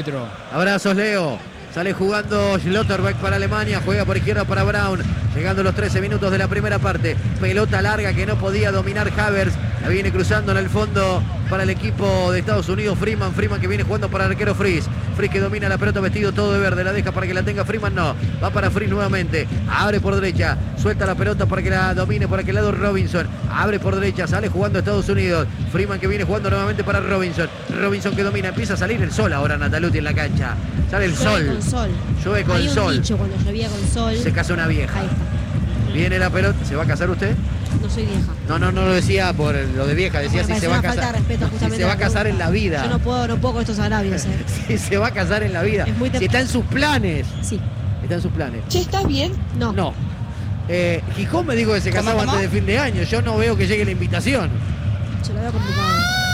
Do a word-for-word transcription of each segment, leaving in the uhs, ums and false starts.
Abrazos, Leo. Sale jugando Schlotterbeck para Alemania, juega por izquierda para Braun, llegando los trece minutos de la primera parte. Pelota larga que no podía dominar Havertz, la viene cruzando en el fondo para el equipo de Estados Unidos. Freeman, Freeman que viene jugando para el arquero Fries. Fries que domina la pelota vestido todo de verde, la deja para que la tenga Freeman, no, va para Fries nuevamente, abre por derecha, suelta la pelota para que la domine por aquel lado Robinson, abre por derecha, sale jugando Estados Unidos. Freeman que viene jugando nuevamente para Robinson, Robinson que domina, empieza a salir el sol ahora, Nataluti, en la cancha, sale el sol. Con sol. Llueve con Hay un sol. dicho, cuando llovía con sol. Se casa una vieja. Ahí está. Viene la pelota. ¿Se va a casar usted? No soy vieja. No, no, no lo decía por lo de vieja. Decía no, si se va a casar. Falta de respeto, si se va a casar en la vida. Yo no puedo, no puedo con estos agravios. Eh. Si se va a casar en la vida. Es muy si está en sus planes. Sí. Está en sus planes. ¿Che, estás bien? No. No. Eh, Gijón me dijo que se casaba antes de fin de año. Yo no veo que llegue la invitación. Se lo veo complicado.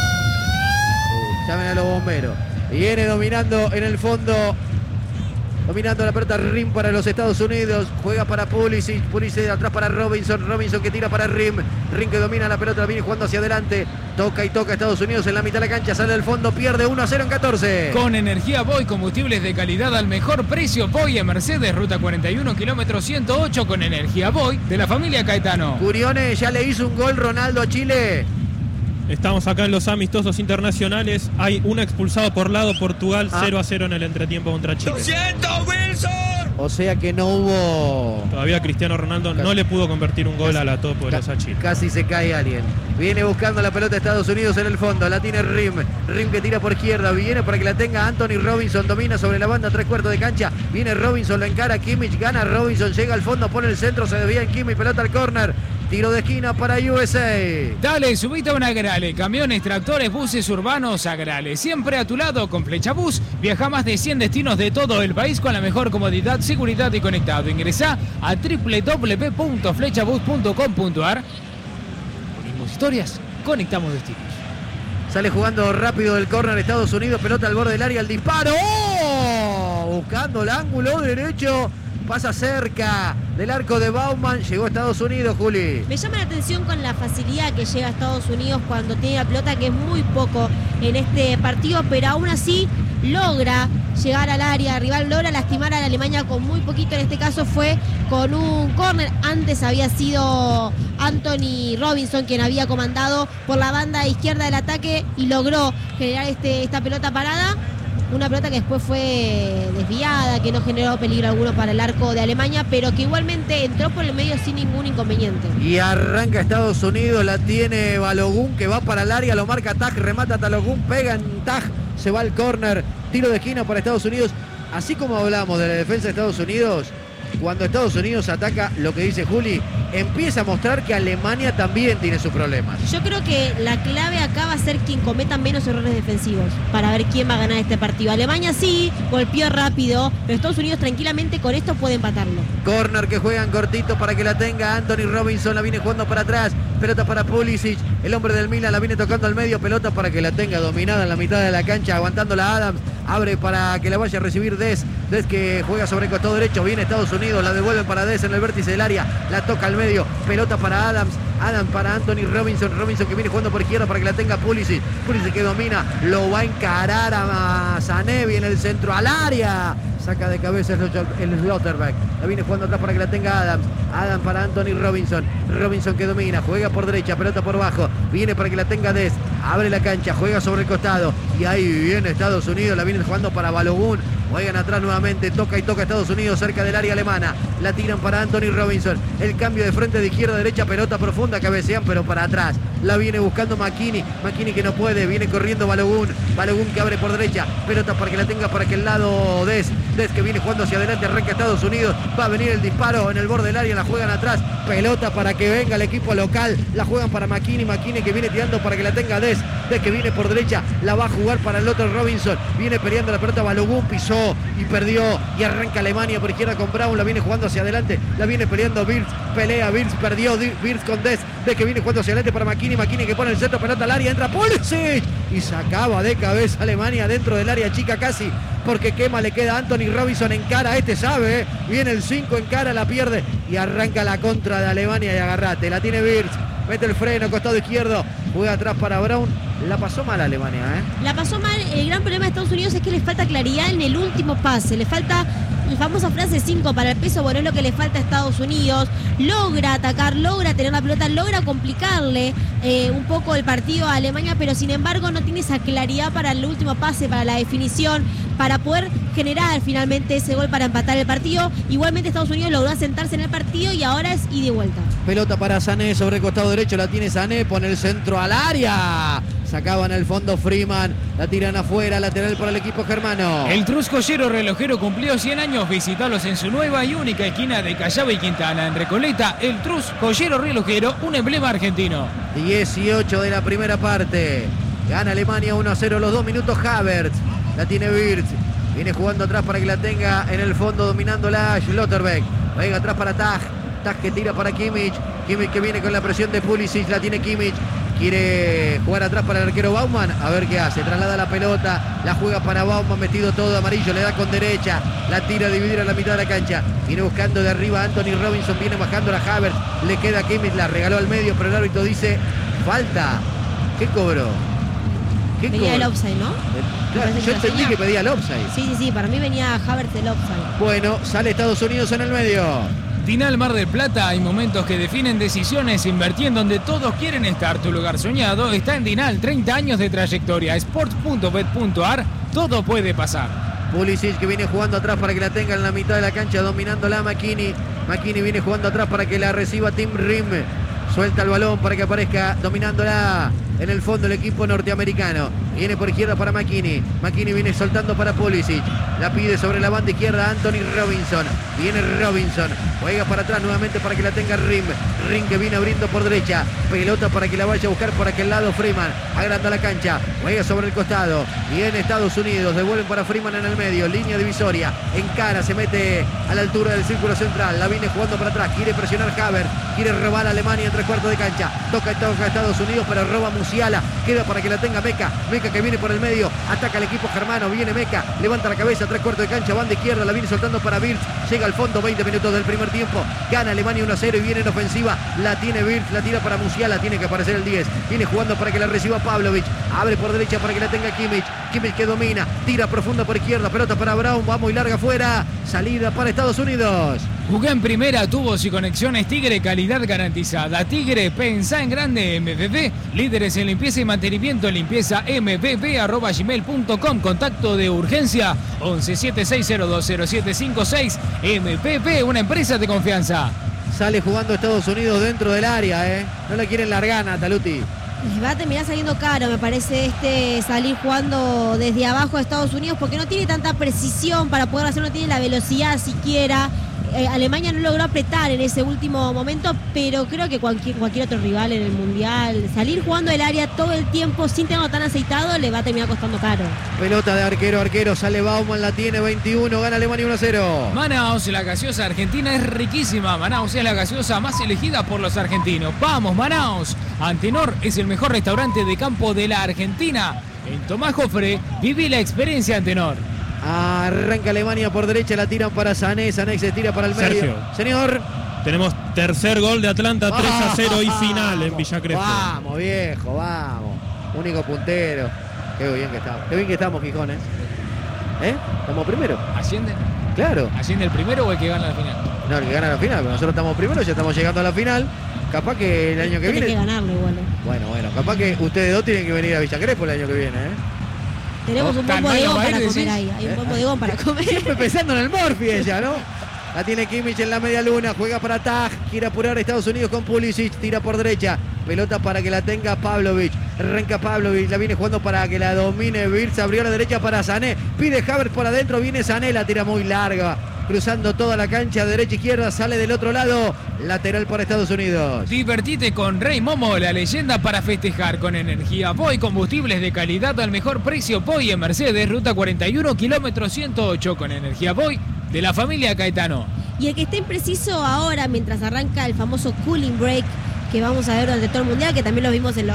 Uh, llamen a los bomberos. Viene dominando en el fondo. Dominando la pelota Rim para los Estados Unidos. Juega para Pulisic. Pulisic de atrás para Robinson. Robinson que tira para Rim. Rim que domina la pelota. La viene jugando hacia adelante. Toca y toca Estados Unidos en la mitad de la cancha. Sale del fondo. Pierde uno a cero en catorce. Con energía Boy, combustibles de calidad al mejor precio. Boy en Mercedes, ruta cuarenta y uno, kilómetro ciento ocho. Con energía Boy de la familia Caetano. Curione, ya le hizo un gol Ronaldo a Chile. Estamos acá en los amistosos internacionales. Hay un expulsado por lado, Portugal, ah. cero a cero en el entretiempo contra Chile. ¡Lo siento, Wilson! O sea que no hubo... Todavía Cristiano Ronaldo casi no le pudo convertir un gol casi, a la Todopoderosa Chile. Casi se cae alguien. Viene buscando la pelota de Estados Unidos en el fondo. La tiene Rim. Rim que tira por izquierda. Viene para que la tenga Anthony Robinson. Domina sobre la banda, tres cuartos de cancha. Viene Robinson, lo encara Kimmich. Gana Robinson. Llega al fondo, pone el centro. Se desvía en Kimmich. Pelota al córner. Tiro de esquina para U S A. Dale, subite a un Agrale. Camiones, tractores, buses urbanos, Agrale. Siempre a tu lado con Flecha Bus. Viaja más de cien destinos de todo el país con la mejor comodidad, seguridad y conectado. Ingresá a doble u doble u doble u punto flechabus punto com punto a r. Unimos historias, conectamos destinos. Sale jugando rápido del córner Estados Unidos. Pelota al borde del área, el disparo. ¡Oh! Buscando el ángulo derecho. Pasa cerca del arco de Bauman. Llegó a Estados Unidos, Juli. Me llama la atención con la facilidad que llega a Estados Unidos cuando tiene la pelota, que es muy poco en este partido, pero aún así logra llegar al área rival, logra lastimar a la Alemania con muy poquito. En este caso fue con un córner. Antes había sido Anthony Robinson quien había comandado por la banda izquierda del ataque y logró generar este, esta pelota parada. Una pelota que después fue desviada, que no generó peligro alguno para el arco de Alemania, pero que igualmente entró por el medio sin ningún inconveniente. Y arranca Estados Unidos, la tiene Balogun que va para el área, lo marca Taj, remata Balogun, pega en Taj, se va al córner, tiro de esquina para Estados Unidos. Así como hablamos de la defensa de Estados Unidos, cuando Estados Unidos ataca, lo que dice Juli, empieza a mostrar que Alemania también tiene sus problemas. Yo creo que la clave acá va a ser quien cometa menos errores defensivos para ver quién va a ganar este partido. Alemania sí, golpeó rápido, pero Estados Unidos tranquilamente con esto puede empatarlo. Corner que juegan cortito para que la tenga Anthony Robinson, la viene jugando para atrás, pelota para Pulisic, el hombre del Milan la viene tocando al medio, pelota para que la tenga dominada en la mitad de la cancha, aguantándola Adams, abre para que la vaya a recibir Des, Des que juega sobre el costado derecho, viene Estados Unidos, la devuelven para Des en el vértice del área, la toca al medio, pelota para Adams, Adams para Anthony Robinson, Robinson que viene jugando por izquierda para que la tenga Pulisic, Pulisic que domina, lo va a encarar a Zanevi en el centro al área, saca de cabeza el Schlotterbeck, la viene jugando atrás para que la tenga Adams, Adams para Anthony Robinson, Robinson que domina, juega por derecha, pelota por bajo, viene para que la tenga Des, abre la cancha, juega sobre el costado y ahí viene Estados Unidos, la viene jugando para Balogun, juegan atrás nuevamente, toca y toca Estados Unidos cerca del área alemana, la tiran para Anthony Robinson, el cambio de frente de izquierda a derecha, pelota profunda, cabecean pero para atrás, la viene buscando McKinney, McKinney que no puede, viene corriendo Balogun, Balogun que abre por derecha, pelota para que la tenga para aquel lado Des, Des que viene jugando hacia adelante, arranca Estados Unidos, va a venir el disparo en el borde del área, la juegan atrás, pelota para que venga el equipo local, la juegan para McKinney, McKinney que viene tirando para que la tenga Des, Des que viene por derecha, la va a jugar para el otro Robinson, viene peleando la pelota, Balogun pisó y perdió y arranca Alemania por izquierda con Braun, la viene jugando hacia adelante, la viene peleando Wirtz, pelea Wirtz, perdió Wirtz con Des, Des que viene jugando hacia adelante para McKinney, McKinney que pone el centro, pelota al área, entra Pulisic y sacaba de cabeza Alemania dentro del área chica casi, porque quema, le queda Anthony Robinson en cara, este sabe, ¿eh? Viene el cinco en cara, la pierde y arranca la contra de Alemania y agarrate, la tiene Wirtz, mete el freno, costado izquierdo, juega atrás para Brown. La pasó mal Alemania, ¿eh? La pasó mal. El gran problema de Estados Unidos es que le falta claridad en el último pase. Le falta la famosa frase cinco para el peso. Bueno, es lo que le falta a Estados Unidos. Logra atacar, logra tener la pelota, logra complicarle eh, un poco el partido a Alemania, pero sin embargo no tiene esa claridad para el último pase, para la definición, para poder generar finalmente ese gol para empatar el partido. Igualmente Estados Unidos logró asentarse en el partido y ahora es ida y vuelta. Pelota para Sané sobre el costado derecho, la tiene Sané, pone el centro al área. Sacaban al fondo Freeman, la tiran afuera, lateral para el equipo germano. El Trus Collero relojero cumplió cien años. Visitalos en su nueva y única esquina de Callao y Quintana, en Recoleta. El Trus Collero relojero, un emblema argentino. dieciocho de la primera parte. Gana Alemania uno a cero, los dos minutos Havertz. La tiene Wirtz. Viene jugando atrás para que la tenga en el fondo, dominándola Schlotterbeck. Venga atrás para Tag. Tag que tira para Kimmich. Kimmich que viene con la presión de Pulisic. La tiene Kimmich. Quiere jugar atrás para el arquero Baumann. A ver qué hace. Traslada la pelota. La juega para Baumann. Metido todo de amarillo. Le da con derecha. La tira a dividir a la mitad de la cancha. Viene buscando de arriba Anthony Robinson. Viene bajando la Havertz. Le queda a Kimmich. La regaló al medio. Pero el árbitro dice falta. ¿Qué cobró? ¿Qué venía cobró? el offside, ¿no? Claro, yo entendí que pedía el offside. Sí, sí, sí. Para mí venía Havertz el offside. Bueno, sale Estados Unidos en el medio. Tinal Mar del Plata, hay momentos que definen decisiones. Invertí en donde todos quieren estar. Tu lugar soñado está en Tinal. treinta años de trayectoria. Sports punto bet punto a r. Todo puede pasar. Pulisic que viene jugando atrás para que la tenga en la mitad de la cancha, dominándola McKinney. McKinney viene jugando atrás para que la reciba Tim Rim. Suelta el balón para que aparezca dominándola en el fondo el equipo norteamericano. Viene por izquierda para McKinney. McKinney viene soltando para Pulisic. La pide sobre la banda izquierda Anthony Robinson. Viene Robinson. Juega para atrás nuevamente para que la tenga Rim. Rim que viene abriendo por derecha. Pelota para que la vaya a buscar por aquel lado Freeman. Agranda la cancha. Juega sobre el costado. Viene Estados Unidos. Devuelven para Freeman en el medio. Línea divisoria. Encara. Se mete a la altura del círculo central. La viene jugando para atrás. Quiere presionar Havertz. Quiere robar a Alemania en tres cuartos de cancha. Toca y toca a Estados Unidos, pero roba Musiala. Queda para que la tenga Meca. Meca que viene por el medio. Ataca el equipo germano. Viene Meca. Levanta la cabeza. Tres cuartos de cancha. Banda izquierda. La viene soltando para Wirtz. Llega al fondo. veinte minutos del primer tiempo. Gana Alemania uno a cero y viene en ofensiva. La tiene Wirtz. La tira para Musiala. Tiene que aparecer el diez. Viene jugando para que la reciba Pavlovic. Abre por derecha para que la tenga Kimmich. Kimmich que domina. Tira profunda por izquierda. Pelota para Brown. Va muy larga afuera. Salida para Estados Unidos. Jugué en primera, tubos y conexiones Tigre, calidad garantizada. Tigre, pensá en grande. M V P, líderes en limpieza y mantenimiento. Limpieza m v p arroba gmail punto com. Contacto de urgencia once siete seis cero dos cero siete cinco seis. M V P, una empresa de confianza. Sale jugando Estados Unidos dentro del área, ¿eh? No la quieren largar, Nataluti. Les va a terminar saliendo caro, me parece, este salir jugando desde abajo a Estados Unidos, porque no tiene tanta precisión para poder hacer, no tiene la velocidad siquiera. Eh, Alemania no logró apretar en ese último momento, pero creo que cualquier, cualquier otro rival en el Mundial, salir jugando el área todo el tiempo sin tenerlo tan aceitado, le va a terminar costando caro. Pelota de arquero, arquero, sale Baumann, la tiene veintiuno, gana Alemania uno a cero. Manaus, la gaseosa argentina es riquísima. Manaus es la gaseosa más elegida por los argentinos. ¡Vamos, Manaus! Antenor es el mejor restaurante de campo de la Argentina. En Tomás Jofre, viví la experiencia Antenor. Arranca Alemania por derecha, la tiran para Sané. Sané se tira para el medio. Sergio. Señor. Tenemos tercer gol de Atlanta, tres a cero y final en Villa Crespo. Vamos, viejo, vamos. Único puntero. Qué bien que estamos. Qué bien que estamos, Gijón, ¿eh? ¿Eh? ¿Estamos primero? ¿Asciende? Claro. ¿Asciende el primero o el que gana la final? No, el que gana la final, pero nosotros estamos primero, ya estamos llegando a la final. Capaz que el año que Tiene viene. que ganarlo igual. ¿eh? Bueno, bueno, capaz que ustedes dos tienen que venir a Villa Crespo el año que viene, ¿eh? Tenemos ¿No? un buen ¿Tan malo bodegón va a ir, para comer decís? ahí. Hay un buen ¿Eh? bodegón para comer. Siempre pensando en el Morphy ella, ¿no? La tiene Kimmich en la media luna, juega para Tag, quiere apurar a Estados Unidos con Pulisic, tira por derecha, pelota para que la tenga Pavlovic, arranca Pavlovic, la viene jugando para que la domine Wirtz, abrió a la derecha para Sané, pide Havertz por adentro, viene Sané, la tira muy larga, cruzando toda la cancha, derecha izquierda, sale del otro lado, lateral para Estados Unidos. Divertite con Rey Momo, la leyenda para festejar con energía. Voy, combustibles de calidad al mejor precio. Voy en Mercedes, ruta cuarenta y uno, kilómetro ciento ocho, con energía Voy de la familia Caetano. Y el que esté impreciso ahora, mientras arranca el famoso cooling break, que vamos a ver durante todo el Mundial, que también lo vimos en los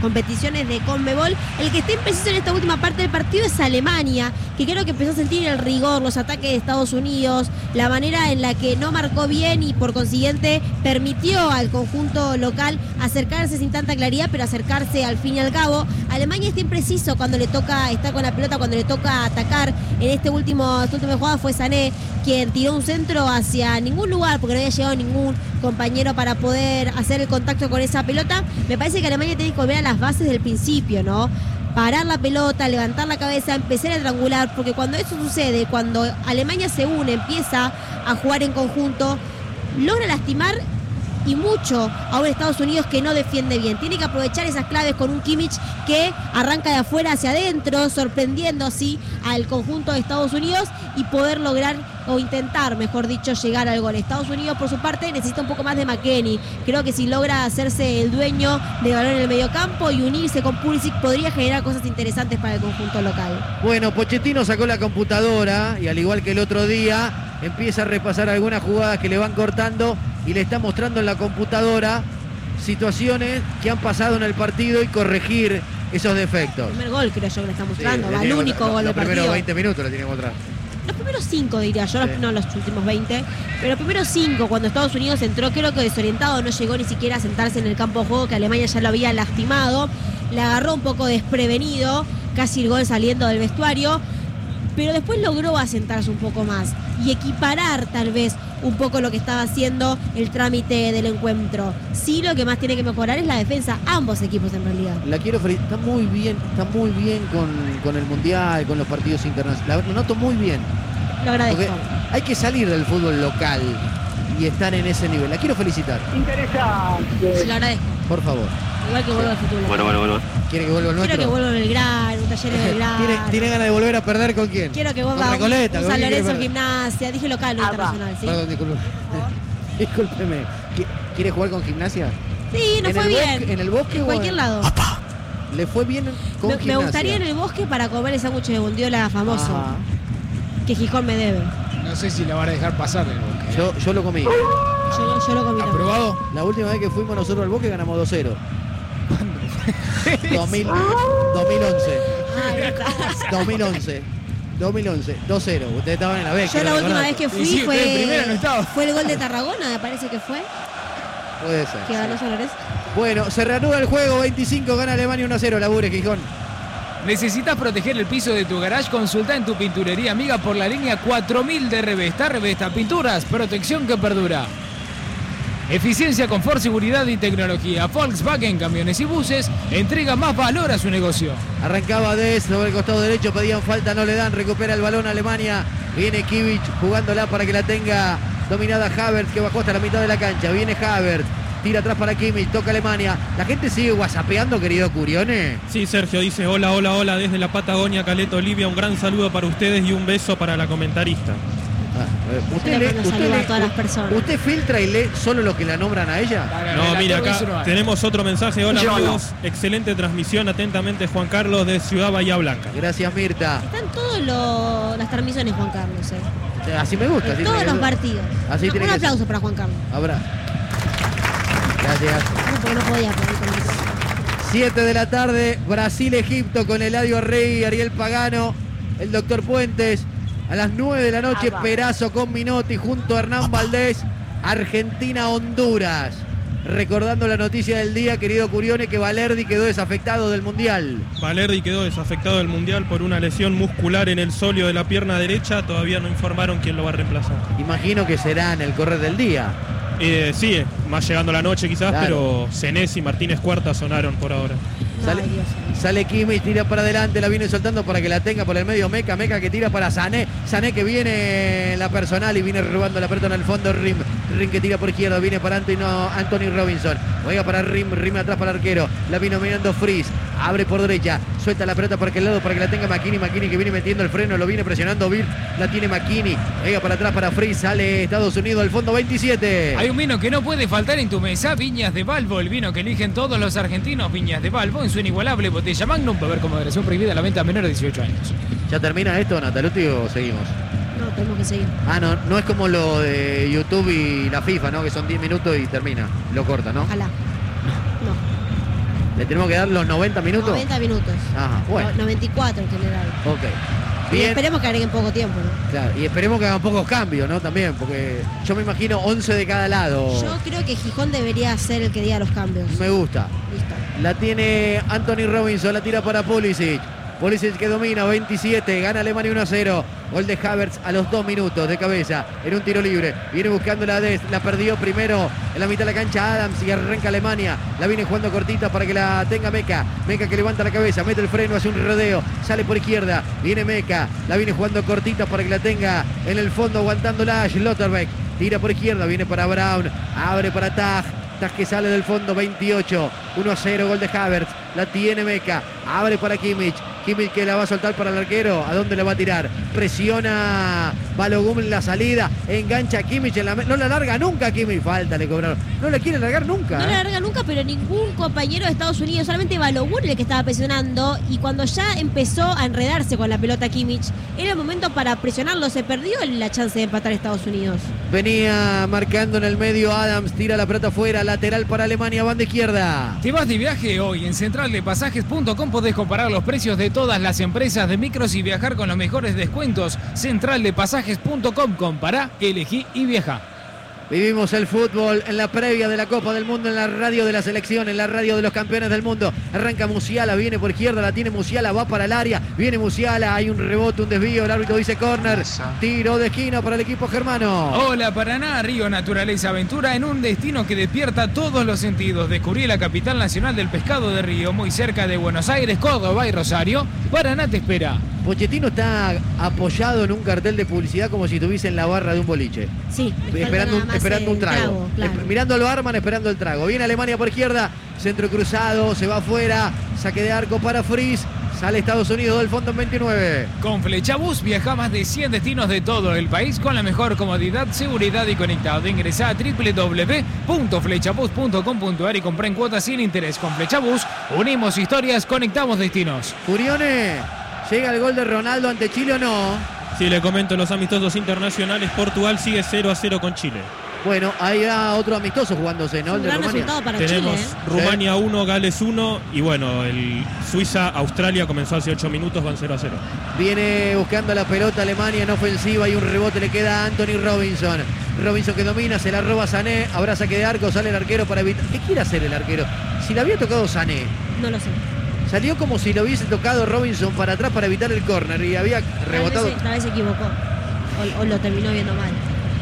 competiciones de Conmebol. El que está impreciso en esta última parte del partido es Alemania, que creo que empezó a sentir el rigor, los ataques de Estados Unidos, la manera en la que no marcó bien y por consiguiente permitió al conjunto local acercarse sin tanta claridad, pero acercarse al fin y al cabo. Alemania está impreciso cuando le toca estar con la pelota, cuando le toca atacar. En este último, esta última jugada fue Sané quien tiró un centro hacia ningún lugar porque no había llegado ningún compañero para poder hacer el contacto con esa pelota. Me parece que Alemania tiene que volver a las bases del principio, ¿no? Parar la pelota, levantar la cabeza, empezar a triangular, porque cuando eso sucede, cuando Alemania se une, empieza a jugar en conjunto, logra lastimar y mucho a un Estados Unidos que no defiende bien. Tiene que aprovechar esas claves con un Kimmich que arranca de afuera hacia adentro, sorprendiendo así al conjunto de Estados Unidos y poder lograr o intentar, mejor dicho, llegar al gol. Estados Unidos, por su parte, necesita un poco más de McKennie. Creo que si logra hacerse el dueño de balón en el mediocampo y unirse con Pulisic, podría generar cosas interesantes para el conjunto local. Bueno, Pochettino sacó la computadora y al igual que el otro día, empieza a repasar algunas jugadas que le van cortando y le está mostrando en la computadora situaciones que han pasado en el partido y corregir esos defectos. El primer gol creo yo que le está mostrando, Sí, va, el único gol del partido. Los primeros veinte minutos le tiene que mostrar. Los primeros cinco diría yo, Sí. no los últimos veinte, pero los primeros cinco cuando Estados Unidos entró creo que desorientado, no llegó ni siquiera a sentarse en el campo de juego, que Alemania ya lo había lastimado, le agarró un poco desprevenido, casi el gol saliendo del vestuario, pero después logró asentarse un poco más y equiparar tal vez un poco lo que estaba haciendo el trámite del encuentro. Sí, lo que más tiene que mejorar es la defensa, ambos equipos en realidad. La quiero felicitar, está muy bien, está muy bien con, con el Mundial, con los partidos internacionales. La noto muy bien. Lo agradezco. Porque hay que salir del fútbol local y estar en ese nivel. La quiero felicitar. Se lo agradezco. Por favor. Igual que vuelva al futuro. Bueno, bueno, bueno. ¿Quiere que vuelva el nuestro? Quiero que vuelva Belgrano, un taller de Belgrano. ¿Tiene, ¿Tiene ganas de volver a perder con quién? Quiero que Con vuelva un, Recoleta, un ¿con San quién quiere Lorenzo perder? Gimnasia. Dije local, no internacional, ¿sí? Perdón, disculpe. Discúlpeme. ¿Qui- ¿Quiere jugar con Gimnasia? Sí, nos ¿En fue el bien. bosque- en el bosque En o cualquier en- lado. Le fue bien con Me, Gimnasia. me gustaría en el bosque para comer el sándwich de bondiola famoso Ajá. que Gijón me debe. No sé si la van a dejar pasar el Boca. Yo, yo lo comí. Yo, yo lo comí también. ¿Aprobado? La última vez que fuimos nosotros al bosque ganamos dos cero. dos mil, dos mil once. Ay, no. dos mil once. dos mil once. dos cero. Ustedes estaban en la B. Yo la última vez que Y fui sí, usted en primera no fue, estaba. fue el gol de Tarragona, me parece que fue, Puede ser. que ganó San Lorenzo. Bueno, se reanuda el juego. veinticinco, gana Alemania uno a cero. Labure, Gijón. ¿Necesitas proteger el piso de tu garage? Consulta en tu pinturería amiga por la línea cuatro mil de Revesta. Revesta Pinturas, protección que perdura. Eficiencia, confort, seguridad y tecnología. Volkswagen Camiones y Buses entrega más valor a su negocio. Arrancaba Des sobre el costado derecho, pedían falta, no le dan, recupera el balón Alemania, viene Kimmich jugándola para que la tenga dominada Havertz, que bajó hasta la mitad de la cancha, viene Havertz, tira atrás para Kimmich, toca Alemania, la gente sigue whatsappeando, querido Curione. Sí, Sergio dice, hola, hola, hola, desde la Patagonia, Caleta Olivia, un gran saludo para ustedes y un beso para la comentarista. Ah, eh, usted, Yo le lee- mando usted saludos a lee- todas las personas. ¿Usted filtra y lee solo lo que la nombran a ella? No, mira, acá tenemos otro mensaje. Hola, Yo no. amigos, excelente transmisión, atentamente Juan Carlos de Ciudad Bahía Blanca. Gracias, Mirta. Están todas las transmisiones, Juan Carlos, eh. Eh, Así me gusta. así En todos tiene los que- partidos. Así Un- tiene un que aplauso ser. para Juan Carlos. Habrá. Gracias. No, porque no podía poner con el micrófono. siete de la tarde, Brasil-Egipto con Eladio Rey, Ariel Pagano, el doctor Puentes. A las nueve de la noche, Perazo con Minotti junto a Hernán Valdés, Argentina-Honduras. Recordando la noticia del día, querido Curione, que Valerdi quedó desafectado del Mundial. Valerdi quedó desafectado del Mundial por una lesión muscular en el sóleo de la pierna derecha. Todavía no informaron quién lo va a reemplazar. Imagino que será en el correr del día. Eh, sí, más llegando la noche quizás, Claro. pero Senesi y Martínez Cuarta sonaron por ahora. Sale, Ay, Dios. sale Kimmich, tira para adelante, la viene soltando para que la tenga por el medio Meca, Meca que tira para Sané, Sané que viene en la personal y viene robando la pelota en el fondo, Rim, Rim que tira por izquierda, viene para Anthony, Anthony Robinson, juega para Rim, Rim atrás para el arquero, la vino mirando Fries, abre por derecha, suelta la pelota por aquel lado para que la tenga Makini, Makini que viene metiendo el freno, lo viene presionando Bill, la tiene Makini, juega para atrás para Fries, sale Estados Unidos al fondo veintisiete. Hay un vino que no puede faltar en tu mesa, Viñas de Balbo, el vino que eligen todos los argentinos, Viñas de Balbo, en su inigualable botella Magnum, para ver como moderación prohibida a la venta a menores de dieciocho años. ¿Ya termina esto, Nataluti, o seguimos? No, tenemos que seguir. Ah, no, no es como lo de YouTube y la FIFA, ¿no? Que son diez minutos y termina, lo corta, ¿no? Ojalá. No. ¿Le tenemos que dar los noventa minutos? noventa minutos. Ajá, bueno. No, noventa y cuatro en general. Ok. Y Bien. esperemos que agreguen poco tiempo, ¿no? Claro, y esperemos que hagan pocos cambios, ¿no? También, porque yo me imagino once de cada lado. Yo creo que Gijón debería ser el que diga los cambios. Me gusta. Listo. La tiene Anthony Robinson, la tira para Pulisic. Pulisic que domina, veintisiete, gana Alemania uno a cero. Gol de Havertz a los dos minutos de cabeza en un tiro libre. Viene buscando la Dest, la perdió primero en la mitad de la cancha Adams y arranca Alemania. La viene jugando cortita para que la tenga Meca. Meca que levanta la cabeza, mete el freno, hace un rodeo, sale por izquierda. Viene Meca, la viene jugando cortita para que la tenga en el fondo aguantándola Schlotterbeck. Tira por izquierda, viene para Brown, abre para Taj. Taj que sale del fondo, veintiocho, uno a cero, gol de Havertz. La tiene Meca, abre para Kimmich. Kimmich que la va a soltar para el arquero. ¿A dónde le va a tirar? Presiona Balogun en la salida. Engancha a Kimmich. En la... No la larga nunca Kimmich. Falta le cobraron. No la quiere largar nunca. No ¿eh? la larga nunca, pero ningún compañero de Estados Unidos, solamente Balogun el que estaba presionando. Y cuando ya empezó a enredarse con la pelota Kimmich, era el momento para presionarlo. Se perdió la chance de empatar a Estados Unidos. Venía marcando en el medio Adams. Tira la pelota afuera. Lateral para Alemania. Banda izquierda. ¿Te vas de viaje hoy? En central de pasajes punto com podés comparar los precios de todas las empresas de micros y viajar con los mejores descuentos. central de pasajes punto com. Compará, elegí y viaja. Vivimos el fútbol en la previa de la Copa del Mundo, en la radio de la selección, en la radio de los campeones del mundo. Arranca Musiala, viene por izquierda, la tiene Musiala, va para el área, viene Musiala, hay un rebote, un desvío, el árbitro dice córner, tiro de esquina para el equipo germano. Hola Paraná, Río Naturaleza Aventura, en un destino que despierta todos los sentidos. Descubrí la capital nacional del pescado de Río, muy cerca de Buenos Aires, Córdoba y Rosario. Paraná te espera. Pochettino está apoyado en un cartel de publicidad como si estuviese en la barra de un boliche. Sí, Esperando, un, esperando un trago. trago claro. Esp- mirando a lo Arman, esperando el trago. Viene Alemania por izquierda, centro cruzado, se va afuera, saque de arco para Fries. Sale Estados Unidos del fondo en veintinueve. Con Flechabús viaja a más de cien destinos de todo el país con la mejor comodidad, seguridad y conectado. Ingresá a doble u doble u doble u punto flechabús punto com punto a r y comprá en cuotas sin interés. Con Flechabús unimos historias, conectamos destinos. Furione, ¿llega el gol de Ronaldo ante Chile o no? Sí, le comento los amistosos internacionales. Portugal sigue cero a cero con Chile. Bueno, ahí va otro amistoso jugándose, ¿no? Un El de gran Rumania. resultado para Tenemos Chile, ¿eh? Rumania uno, Gales uno y bueno, el Suiza-Australia comenzó hace ocho minutos, van cero a cero. Viene buscando la pelota Alemania en ofensiva y un rebote le queda a Anthony Robinson. Robinson que domina, se la roba Sané, habrá saque de arco, sale el arquero para evitar. ¿Qué quiere hacer el arquero? Si le había tocado Sané, No lo sé. salió como si lo hubiese tocado Robinson para atrás para evitar el córner y había rebotado. Tal vez, tal vez se equivocó. O, o lo terminó viendo mal.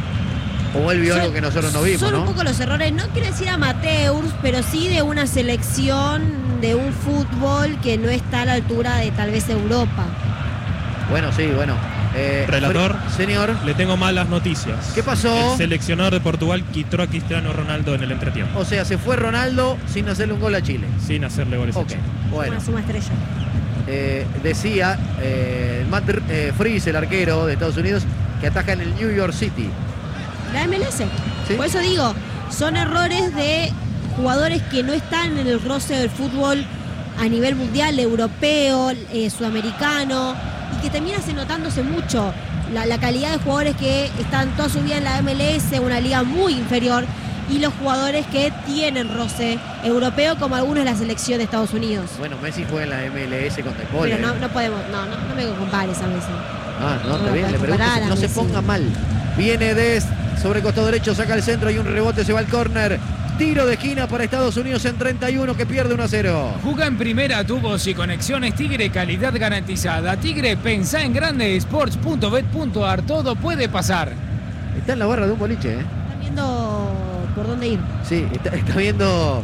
O él vio Son- algo que nosotros no vimos, Son ¿no? un poco los errores, no quiero decir amateurs, pero sí de una selección de un fútbol que no está a la altura de tal vez Europa. Bueno, sí, bueno. Eh, Relator. Fri- Señor, Le tengo malas noticias. ¿qué pasó? El seleccionador de Portugal quitó a Cristiano Ronaldo en el entretiempo, o sea, se fue Ronaldo sin hacerle un gol a Chile. sin hacerle goles a Ok, Chile. bueno. Una suma estrella. Eh, decía eh, Matt eh, Fries, el arquero de Estados Unidos, que ataca en el New York City. La M L S. ¿Sí? Por eso digo, son errores de jugadores que no están en el roce del fútbol a nivel mundial, europeo, eh, sudamericano, y que termina se notándose mucho la, la calidad de jugadores que están toda su vida en la M L S, una liga muy inferior, y los jugadores que tienen roce europeo, como algunos de la selección de Estados Unidos. Bueno, Messi juega en la M L S con Depol. Pero no, no podemos, no, no, no me compares a Messi. Ah, no, no está lo bien, le puedes pregunto, comparar a no se Messi. ponga mal. Viene Dest sobre costado derecho, saca el centro y un rebote, se va al córner. Tiro de esquina para Estados Unidos en treinta y uno que pierde uno a cero. Juga en primera, tubos y conexiones Tigre, calidad garantizada. Tigre, pensá en grande, sports punto bet punto a r, todo puede pasar. Está en la barra de un boliche, ¿eh? Están viendo por dónde ir. Sí, está, está viendo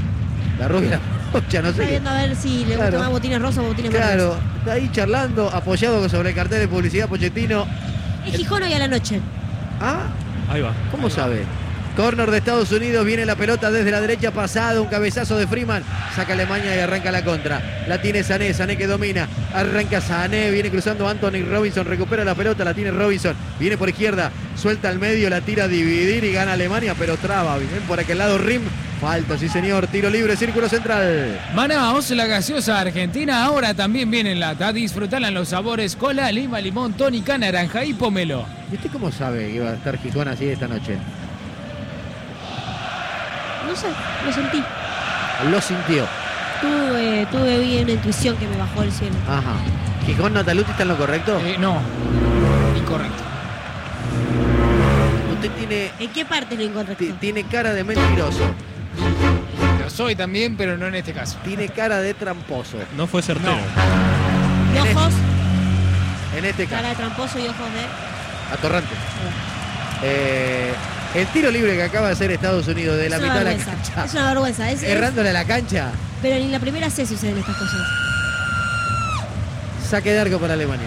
la rubia y la mocha, no sé Está qué. viendo a ver si le Claro. gusta más botines rosas o botines Claro, marrones. está ahí charlando, apoyado sobre el cartel de publicidad Pochettino. Es Gijón hoy a la noche. Ah, Ahí va. ¿cómo sabe? Corner de Estados Unidos, viene la pelota desde la derecha, pasado, un cabezazo de Freeman, saca Alemania y arranca la contra. La tiene Sané, Sané que domina, arranca Sané, viene cruzando Anthony Robinson, recupera la pelota, la tiene Robinson, viene por izquierda, suelta al medio, la tira a dividir y gana Alemania, pero traba, bien por aquel lado Rim, falta, sí señor, tiro libre, círculo central. Manaos, la gaseosa argentina, ahora también viene en lata. Disfrutala en los sabores cola, lima, limón, tónica, naranja y pomelo. ¿Y usted cómo sabe que iba a estar Gijón así esta noche? No sé, lo sentí. Lo sintió. tuve, tuve bien una intuición que me bajó del cielo. Ajá. ¿Gijón Nataluti está en lo correcto? Eh, no, incorrecto. Usted tiene, ¿En qué parte es lo incorrecto? ti- tiene cara de mentiroso. Lo soy también, pero no en este caso. Tiene cara de tramposo. No fue certero. ¿Y ojos? En este Cara caso. de tramposo y ojos de... Atorrante. Eh, el tiro libre que acaba de hacer Estados Unidos de la es una mitad de la vergüenza. cancha. Es una vergüenza. Es, es- Errándole a la cancha. pero ni en la primera C suceden estas cosas. Saque de arco para Alemania.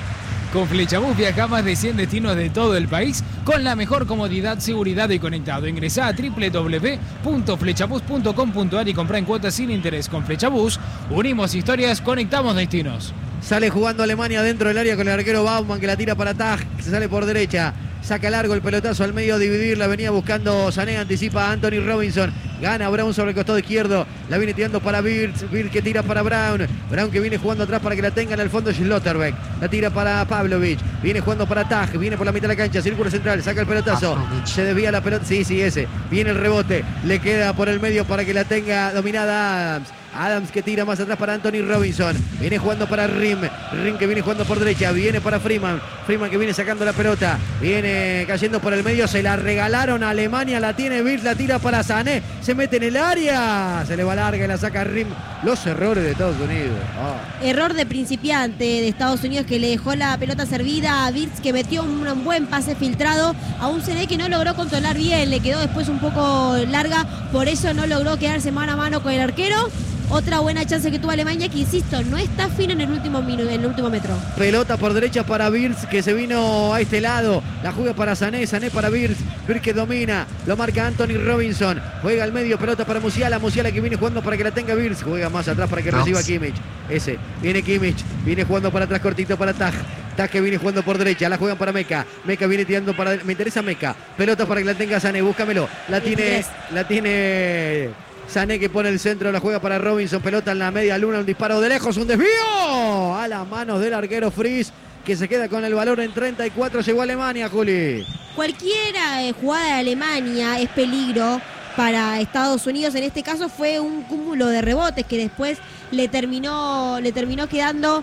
Con Flechabús viaja a más de cien destinos de todo el país con la mejor comodidad, seguridad y conectado. Ingresá a doble u doble u doble u punto flechabús punto com punto a r y comprá en cuotas sin interés. Con Flechabús unimos historias, conectamos destinos. Sale jugando Alemania dentro del área con el arquero Baumann que la tira para Taj, que se sale por derecha. Saca largo el pelotazo al medio a dividir. La venía buscando Sané, anticipa a Anthony Robinson. Gana Brown sobre el costado izquierdo. La viene tirando para Birz. Birz que tira para Brown. Brown que viene jugando atrás para que la tengan al fondo Schlotterbeck. La tira para Pavlovic. Viene jugando para Taj. Viene por la mitad de la cancha. Círculo central. Saca el pelotazo. Se desvía la pelota. Sí, sí, ese. Viene el rebote. Le queda por el medio para que la tenga dominada Adams. Adams que tira más atrás para Anthony Robinson. Viene jugando para Rim. Rim que viene jugando por derecha. Viene para Freeman. Freeman que viene sacando la pelota. Viene cayendo por el medio. Se la regalaron a Alemania. La tiene Birz. La tira para Sané. Se mete en el área. Se le va larga y la saca Rim. Los errores de Estados Unidos. Oh. Error de principiante de Estados Unidos que le dejó la pelota servida a Birz, que metió un, un buen pase filtrado a un Sané que no logró controlar bien. Le quedó después un poco larga. Por eso no logró quedarse mano a mano con el arquero. Otra buena chance que tuvo Alemania, que insisto, no está fino en el último minuto, en el último metro. Pelota por derecha para Birz, que se vino a este lado. La juega para Sané, Sané para Birz. Birz que domina, lo marca Anthony Robinson. Juega al medio, pelota para Musiala. Musiala que viene jugando para que la tenga Birz. Juega más atrás para que reciba Kimmich. Ese, viene Kimmich, viene jugando para atrás cortito para Taj. Taj que viene jugando por derecha, la juegan para Meca. Meca viene tirando para... Me interesa Meca. Pelota para que la tenga Sané, búscamelo. La tiene... La tiene... Sané que pone el centro, la juega para Robinson, pelota en la media luna, un disparo de lejos, un desvío a las manos del arquero Fries, que se queda con el valor en treinta y cuatro, llegó a Alemania, Juli. Cualquier eh, jugada de Alemania es peligro para Estados Unidos. En este caso fue un cúmulo de rebotes que después le terminó, le terminó quedando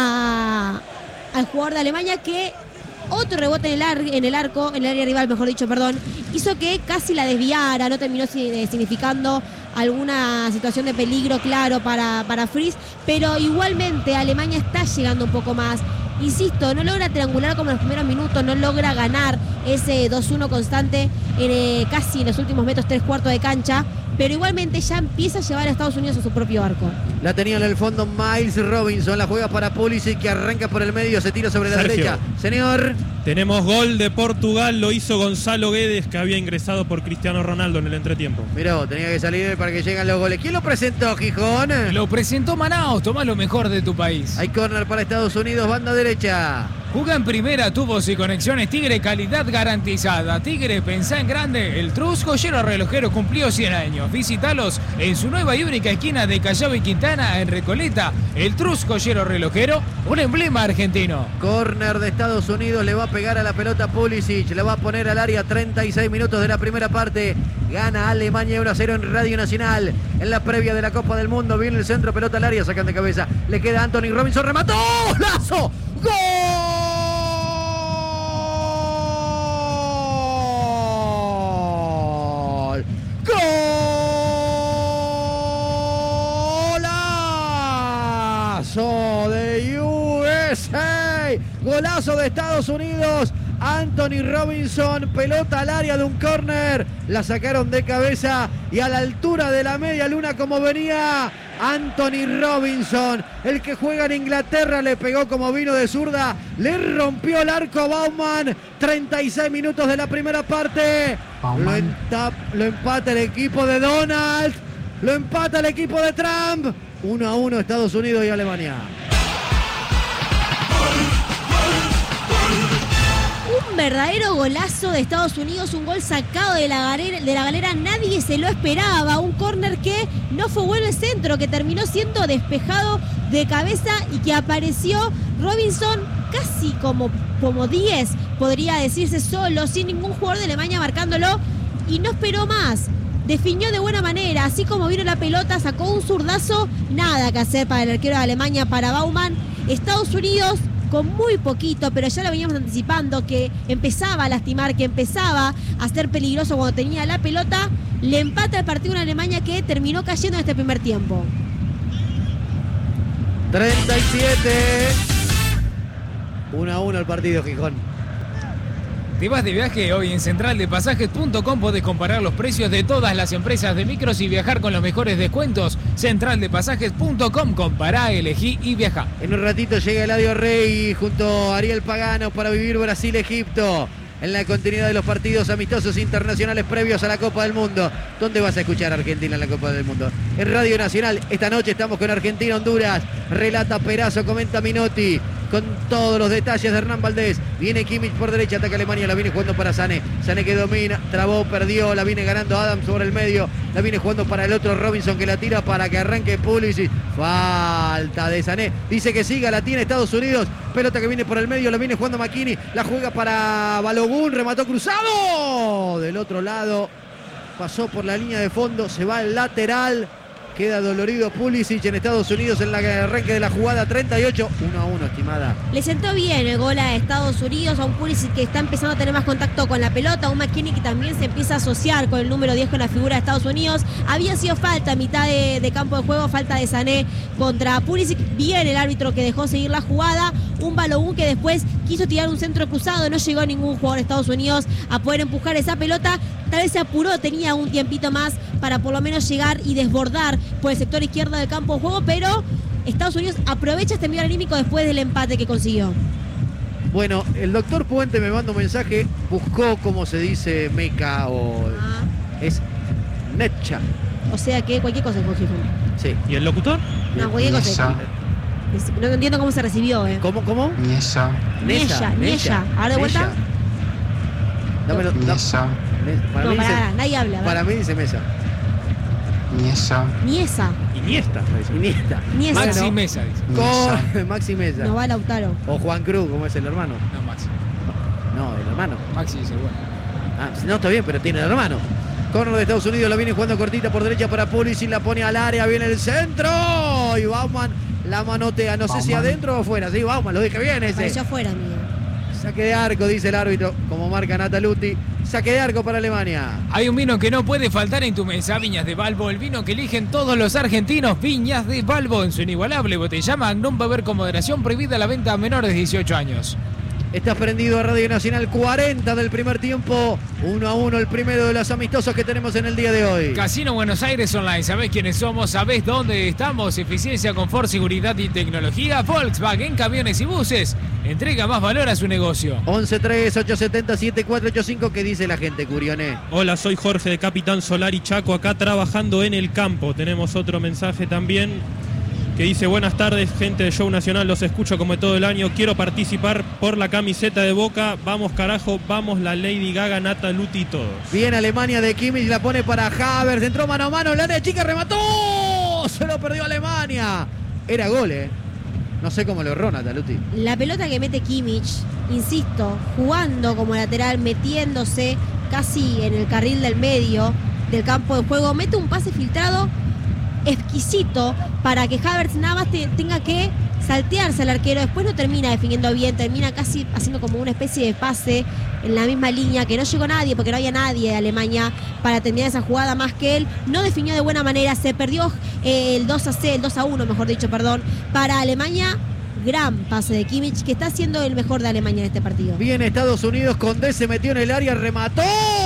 a, al jugador de Alemania, que otro rebote en el, ar, en el arco, en el área rival, mejor dicho, perdón, hizo que casi la desviara, no terminó significando alguna situación de peligro claro para, para Fries, pero igualmente Alemania está llegando un poco más. Insisto, no logra triangular como en los primeros minutos, no logra ganar ese dos uno constante en, eh, casi en los últimos metros, tres cuartos de cancha, pero igualmente ya empieza a llevar a Estados Unidos a su propio arco. La tenía en el fondo Miles Robinson, la juega para Pulisic, que arranca por el medio, se tira sobre la Sergio. derecha. Señor. Tenemos gol de Portugal, lo hizo Gonzalo Guedes, que había ingresado por Cristiano Ronaldo en el entretiempo. Mirá, tenía que salir para que lleguen los goles. ¿Quién lo presentó, Gijón? Lo presentó Manaos, tomá lo mejor de tu país. Hay córner para Estados Unidos, banda derecha. Juega en primera, tubos y conexiones Tigre, calidad garantizada. Tigre, pensá en grande. El Trus Joyero Relojero cumplió cien años. Visítalos en su nueva y única esquina de Callao y Quintana, en Recoleta. El Trus Joyero Relojero, un emblema argentino. Córner de Estados Unidos, le va a pegar a la pelota Pulisic, le va a poner al área. Treinta y seis minutos de la primera parte. Gana Alemania uno a cero en Radio Nacional. En la previa de la Copa del Mundo, viene el centro, pelota al área, sacan de cabeza. Le queda Anthony Robinson, remató. ¡Lazo! ¡Gol! ¡Golazo de U S A! ¡Golazo de Estados Unidos! Anthony Robinson, pelota al área de un córner, la sacaron de cabeza y a la altura de la media luna como venía Anthony Robinson, el que juega en Inglaterra, le pegó como vino de zurda, le rompió el arco a Baumann. Treinta y seis minutos de la primera parte, lo, entap, lo empata el equipo de Donald, lo empata el equipo de Trump. Uno a uno Estados Unidos y Alemania. Un verdadero golazo de Estados Unidos, un gol sacado de la galera, de la galera, nadie se lo esperaba, un córner que no fue bueno el centro, que terminó siendo despejado de cabeza y que apareció Robinson casi como, como diez, podría decirse, solo, sin ningún jugador de Alemania marcándolo, y no esperó más. definió de buena manera, así como vino la pelota, sacó un zurdazo, nada que hacer para el arquero de Alemania, para Baumann. Estados Unidos con muy poquito, pero ya lo veníamos anticipando, que empezaba a lastimar, que empezaba a ser peligroso cuando tenía la pelota, le empata el partido a Alemania que terminó cayendo en este primer tiempo. treinta y siete. uno a uno el partido, Gijón. ¿Te vas de viaje? Hoy en central de pasajes punto com podés comparar los precios de todas las empresas de micros y viajar con los mejores descuentos. central de pasajes punto com, compará, elegí y viajá. En un ratito llega Eladio Rey junto a Ariel Pagano para vivir Brasil-Egipto en la continuidad de los partidos amistosos internacionales previos a la Copa del Mundo. ¿Dónde vas a escuchar a Argentina en la Copa del Mundo? En Radio Nacional. Esta noche estamos con Argentina-Honduras. Relata Perazo, comenta Minotti, con todos los detalles de Hernán Valdés. Viene Kimmich por derecha, ataca Alemania, la viene jugando para Sané. Sané que domina, trabó, perdió, la viene ganando Adams sobre el medio. La viene jugando para el otro Robinson que la tira para que arranque Pulisic. Falta de Sané. Dice que siga, la tiene Estados Unidos. Pelota que viene por el medio, la viene jugando McKinney. La juega para Balogun, remató cruzado. Del otro lado, pasó por la línea de fondo, se va al lateral. Queda dolorido Pulisic en Estados Unidos en el arranque de la jugada. Treinta y ocho, uno a uno, estimada. Le sentó bien el gol a Estados Unidos, a un Pulisic que está empezando a tener más contacto con la pelota, a un McKinney que también se empieza a asociar con el número diez, con la figura de Estados Unidos. Había sido falta a mitad de, de campo de juego, falta de Sané contra Pulisic. Bien el árbitro que dejó seguir la jugada. Un Balogun que después quiso tirar un centro cruzado, no llegó ningún jugador de Estados Unidos a poder empujar esa pelota. Tal vez se apuró, tenía un tiempito más para por lo menos llegar y desbordar por el sector izquierdo del campo de juego, pero Estados Unidos aprovecha este envío anímico después del empate que consiguió. Bueno, el doctor Puente me manda un mensaje, buscó como se dice meca o Ah, es netcha. o sea que cualquier cosa es Gijón. Sí. ¿Y el locutor? No, cualquier cosa. Niesa, Es- No entiendo cómo se recibió, ¿eh? ¿Cómo, cómo? Niesa, Nella, Nella. Ahora de vuelta. Nella. Dámelo, da- Niesa, Ne- para, No, mí para dice, nada, nadie habla. para ¿verdad? mí dice Mesa. Niesa, Niesa. Iniesta. Iniesta. Niesa. Maxi Bueno. Mesa, dice. Niesa, Con Maxi Mesa. No va Lautaro. O Juan Cruz, como es el hermano. No, Maxi. No, el hermano. Maxi dice, bueno. Ah, no, está bien, pero tiene el hermano. Corner de Estados Unidos, la viene jugando cortita por derecha para Pulisic, la pone al área, viene el centro. Y Baumann la manotea, no sé si Baumann. adentro o afuera. Sí, Baumann, lo dije bien ese. Pareció afuera, amigo. Saque de arco, dice el árbitro, como marca Nataluti. Saque de arco para Alemania. Hay un vino que no puede faltar en tu mesa, Viñas de Balbo, el vino que eligen todos los argentinos. Viñas de Balbo, en su inigualable botella Magnum, beber con moderación, prohibida la venta a menores de dieciocho años. Está prendido a Radio Nacional, cuarenta del primer tiempo. uno a uno el primero de los amistosos que tenemos en el día de hoy. Casino Buenos Aires Online, ¿sabés quiénes somos? ¿Sabés dónde estamos? Eficiencia, confort, seguridad y tecnología. Volkswagen, camiones y buses. Entrega más valor a su negocio. once tres ocho siete cero siete cuatro ocho cinco, ¿qué dice la gente, Curioné? Hola, soy Jorge de Capitán Solar y Chaco, acá trabajando en el campo. Tenemos otro mensaje también que dice: buenas tardes, gente de Show Nacional, los escucho como todo el año. Quiero participar por la camiseta de Boca. Vamos carajo, vamos la Lady Gaga, Nata, Luti y todos. Bien Alemania de Kimmich, la pone para Havertz, entró mano a mano, la de chica remató. Se lo perdió Alemania. Era gol, eh. No sé cómo lo erró Nataluti. La pelota que mete Kimmich, insisto, jugando como lateral, metiéndose casi en el carril del medio del campo de juego, mete un pase filtrado exquisito para que Havertz nada más te, tenga que saltearse al arquero. Después no termina definiendo bien, termina casi haciendo como una especie de pase en la misma línea, que no llegó nadie porque no había nadie de Alemania para terminar esa jugada más que él. No definió de buena manera, se perdió eh, el dos a cero, el dos a uno, mejor dicho, perdón, para Alemania. Gran pase de Kimmich, que está siendo el mejor de Alemania en este partido. Bien Estados Unidos, Condé se metió en el área, remató.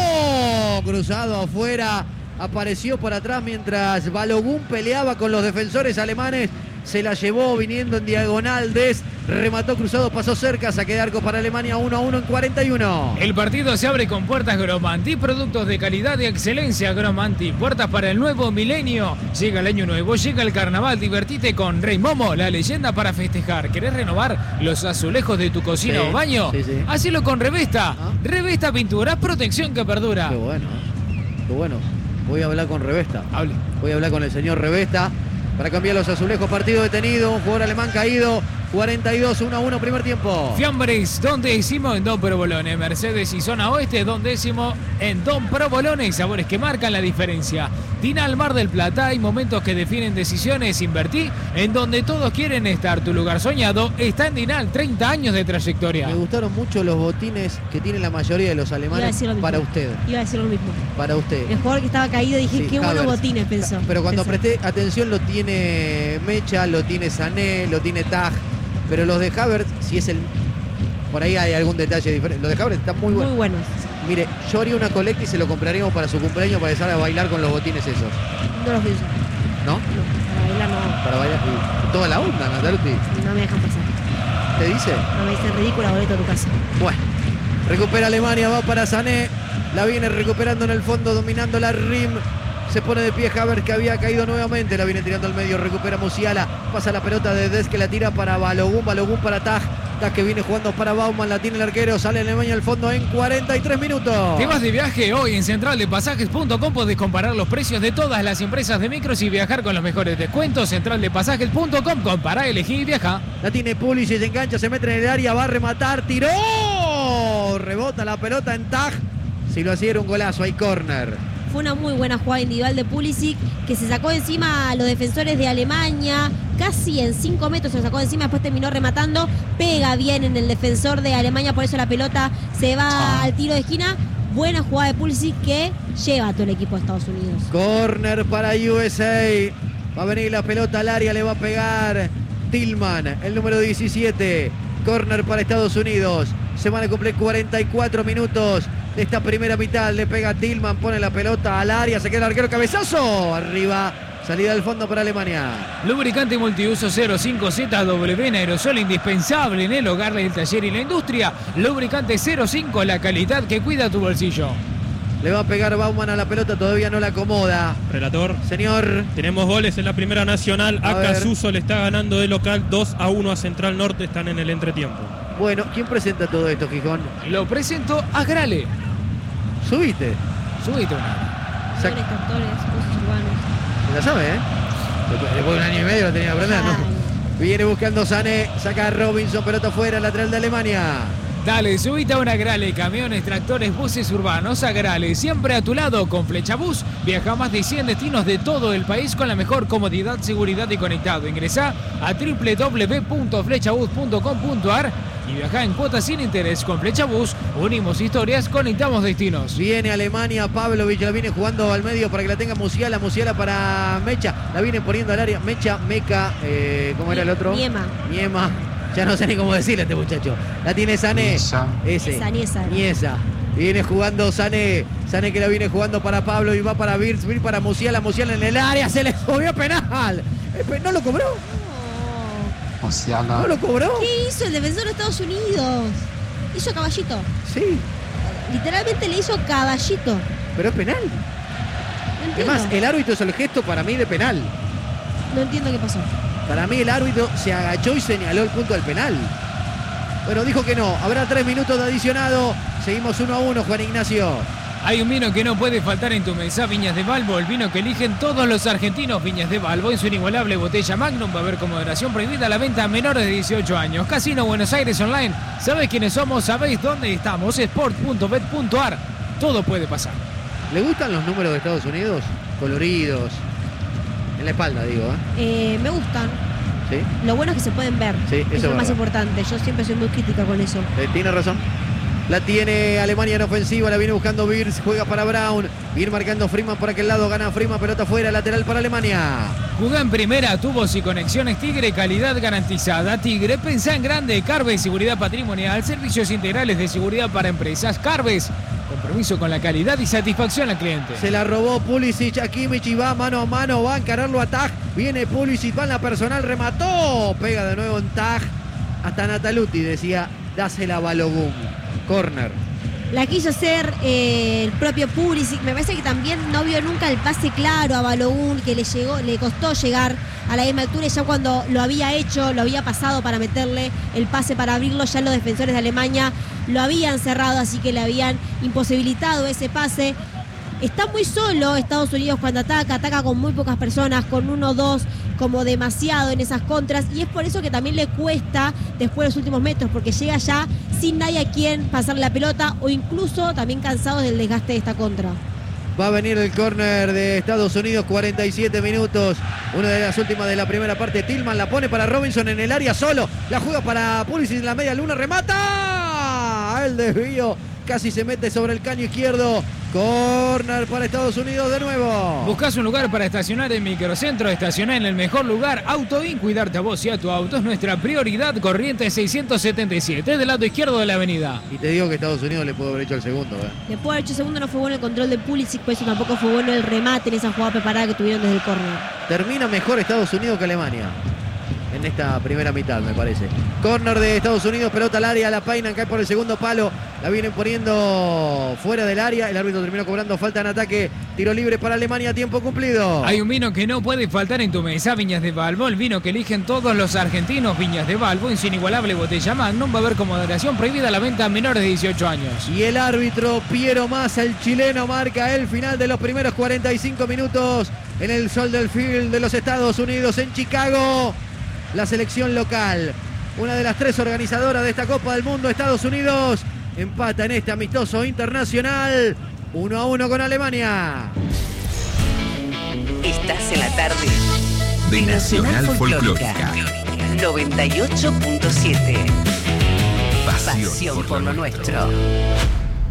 Cruzado afuera. Apareció por atrás mientras Balogun peleaba con los defensores alemanes. Se la llevó viniendo en diagonal. Des remató cruzado, pasó cerca. Saque de arco para Alemania, uno a uno en cuarenta y uno. El partido se abre con puertas Gromanti, productos de calidad y excelencia Gromanti. Puertas para el nuevo milenio. Llega el año nuevo, llega el carnaval. Divertite con Rey Momo, la leyenda para festejar. ¿Querés renovar los azulejos de tu cocina Sí, o baño? sí, sí. Hacelo con Revesta. Ah. Revesta Pinturas, protección que perdura. Qué bueno, ¿eh? Qué bueno. Voy a hablar con Revesta. Hable. Voy a hablar con el señor Revesta para cambiar los azulejos. Partido detenido, un jugador alemán caído. cuarenta y dos, uno a uno, primer tiempo. Fiambres, don décimo en Don Provolone. Mercedes y Zona Oeste, don décimo en Don Provolone. Sabores que marcan la diferencia. Dinal Mar del Plata, hay momentos que definen decisiones. Invertí en donde todos quieren estar. Tu lugar soñado está en Dinal, treinta años de trayectoria. Me gustaron mucho los botines que tienen la mayoría de los Iba a alemanes decir lo mismo. para usted. Iba a decir lo mismo. Para usted. El jugador que estaba caído, dije, Sí, qué buenos Havertz. botines, pensó. Pero cuando Pensó. presté atención lo tiene Mecha, lo tiene Sané, lo tiene Tag. Pero los de Havertz, si es el... Por ahí hay algún detalle diferente. Los de Havertz están muy buenos. Muy buenos. Mire, yo haría una colecta y se lo compraríamos para su cumpleaños para empezar a bailar con los botines esos. No los pienso. ¿No? No, para bailar no. Para bailar. Y toda la onda, Nataluti. No me dejan pasar. ¿Te dice? No me dicen ridícula, boleto a tu casa. Bueno. Recupera Alemania, va para Sané. La viene recuperando en el fondo, dominando la R I M. Se pone de pie Havertz, que había caído nuevamente. La viene tirando al medio, recupera Musiala. Pasa la pelota de Des, que la tira para Balogun. Balogun para Tag. Tag que viene jugando para Baumann. La tiene el arquero. Sale Alemania al fondo en cuarenta y tres minutos. ¿Te vas de viaje? Hoy en central de pasajes punto com podés comparar los precios de todas las empresas de micros y viajar con los mejores descuentos. central de pasajes punto com. Compará, elegí y viaja. La tiene Pulisic, se engancha, se mete en el área, va a rematar, tiró. Rebota la pelota en Tag. Si lo hacía era un golazo, hay córner. Fue una muy buena jugada individual de Pulisic, que se sacó encima a los defensores de Alemania, casi en cinco metros se lo sacó encima, después terminó rematando, pega bien en el defensor de Alemania, por eso la pelota se va al tiro de esquina. Buena jugada de Pulisic que lleva a todo el equipo de Estados Unidos. Corner para U S A. Va a venir la pelota al área, le va a pegar Tillman, el número diecisiete. Corner para Estados Unidos. Se van a cumplir cuarenta y cuatro minutos de esta primera mitad. Le pega Tillman, pone la pelota al área, se queda el arquero, cabezazo. Arriba, salida del fondo para Alemania. Lubricante multiuso cero cinco Z W en aerosol, indispensable en el hogar, el taller y la industria. Lubricante cero cinco, la calidad que cuida tu bolsillo. Le va a pegar Baumann a la pelota, todavía no la acomoda. Relator. Señor. Tenemos goles en la Primera Nacional. A ver. Acasuso le está ganando de local dos a uno a Central Norte. Están en el entretiempo. Bueno, ¿quién presenta todo esto, Gijón? Lo presento a Grale. Subiste. Subite una. Sac- Buenos tractores, buenos urbanos. Se la sabe, ¿eh? Después, después de un año y medio lo tenía que aprender, ¿no? Ay. Viene buscando Sané, saca a Robinson, pelota afuera, lateral de Alemania. Dale, subite a una Grale, camiones, tractores, buses urbanos a Grale, siempre a tu lado con Flechabús. Viaja a más de cien destinos de todo el país con la mejor comodidad, seguridad y conectado. Ingresá a doble u doble u doble u punto flechabús punto com punto a r y viaja en cuotas sin interés con Flechabús. Unimos historias, conectamos destinos. Viene Alemania, Pavlovic la viene jugando al medio para que la tenga Musiala, Musiala para Mecha, la viene poniendo al área, Mecha, Meca, eh, ¿cómo era el otro? Niema. Niema, ya no sé ni cómo decirle a este muchacho. La tiene Sané, Niesa. ese, Niesa, Niesa. Niesa. Viene jugando Sané, Sané que la viene jugando para Pablo y va para Virz, Virz para Musiala, Musiala en el área, se le subió penal. Eh, pe- ¿No lo cobró? Oh, ¿No Musiala. lo cobró? ¿qué hizo el defensor de Estados Unidos? Hizo caballito. Sí, Literalmente le hizo caballito. pero es penal. No Es entiendo. más, el árbitro hizo el gesto para mí de penal. No entiendo qué pasó. Para mí el árbitro se agachó y señaló el punto del penal. Bueno, dijo que no. Habrá tres minutos de adicionado. Seguimos uno a uno, Juan Ignacio. Hay un vino que no puede faltar en tu mesa, Viñas de Balbo, el vino que eligen todos los argentinos. Viñas de Balbo en su inigualable botella Magnum. Va a haber con moderación prohibida la venta a menores de dieciocho años. Casino Buenos Aires Online. ¿Sabés quiénes somos? ¿Sabéis dónde estamos? sport punto bet punto a r. Todo puede pasar. ¿Le gustan los números de Estados Unidos? Coloridos. En la espalda, digo, ¿eh? Eh, me gustan. ¿Sí? Lo bueno es que se pueden ver. Sí, eso eso es es lo más verdad. importante. Yo siempre soy muy crítica con eso. Eh, tiene razón. La tiene Alemania en ofensiva, la viene buscando Virz, juega para Brown. Viene marcando Freeman por aquel lado, gana Freeman, pelota afuera, lateral para Alemania. Jugá en primera, tubos y conexiones Tigre, calidad garantizada. Tigre, pensá en grande. Carves, seguridad patrimonial, servicios integrales de seguridad para empresas. Carves, compromiso con la calidad y satisfacción al cliente. Se la robó Pulisic a Kimmich y va mano a mano, va a encararlo a Tag. Viene Pulisic, va en la personal, remató. Pega de nuevo en Tag. Hasta Nataluti decía, dásela a Balogun. Corner. La quiso hacer eh, el propio Pulisic. Me parece que también no vio nunca el pase claro a Balogun, que le llegó, le costó llegar a la misma altura. Y ya cuando lo había hecho, lo había pasado para meterle el pase para abrirlo, ya los defensores de Alemania lo habían cerrado, así que le habían imposibilitado ese pase. Está muy solo Estados Unidos cuando ataca, ataca con muy pocas personas, con uno, dos, como demasiado en esas contras y es por eso que también le cuesta después de los últimos metros, porque llega ya sin nadie a quien pasar la pelota o incluso también cansado del desgaste de esta contra. Va a venir el córner de Estados Unidos, cuarenta y siete minutos. Una de las últimas de la primera parte. Tillman la pone para Robinson en el área solo. La juega para Pulisic en la media luna. ¡Remata! El desvío. Casi se mete sobre el caño izquierdo. Córner para Estados Unidos de nuevo. ¿Buscas un lugar para estacionar en Microcentro? Estacionar en el mejor lugar. AutoIn, cuidarte a vos y a tu auto es nuestra prioridad. Corrientes seiscientos setenta y siete, del lado izquierdo de la avenida. Y te digo que Estados Unidos le pudo haber hecho el segundo. ¿eh? Le pudo haber hecho el segundo, no fue bueno el control de Pulisic, por eso tampoco fue bueno el remate en esa jugada preparada que tuvieron desde el córner. Termina mejor Estados Unidos que Alemania en esta primera mitad, me parece. Córner de Estados Unidos, pelota al área, la peinan, cae por el segundo palo, la vienen poniendo fuera del área, el árbitro terminó cobrando falta en ataque, tiro libre para Alemania, tiempo cumplido. Hay un vino que no puede faltar en tu mesa, Viñas de Balbo, el vino que eligen todos los argentinos, Viñas de Balbo, en su inigualable botella Magnum, va a haber con moderación prohibida la venta a menores de dieciocho años. Y el árbitro Piero Massa, el chileno, marca el final de los primeros cuarenta y cinco minutos en el Soldier Field de los Estados Unidos en Chicago. La selección local, una de las tres organizadoras de esta Copa del Mundo, Estados Unidos, empata en este amistoso internacional uno a uno con Alemania. Estás en la tarde de Nacional Folclórica noventa y ocho punto siete. Pasión por lo nuestro.